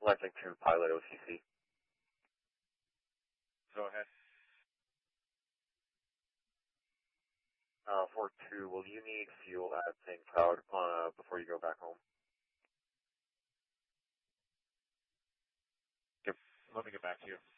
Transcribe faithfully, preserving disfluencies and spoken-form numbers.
Selecting to pilot O C C. Go ahead. Uh, four two, will you need fuel at Saint Cloud uh, before you go back home? Yep. Let me get back to you.